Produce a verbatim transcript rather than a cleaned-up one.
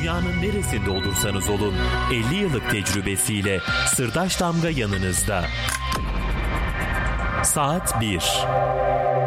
Dünyanın neresinde olursanız olun elli yıllık tecrübesiyle Sırdaş Damga yanınızda. Saat bir.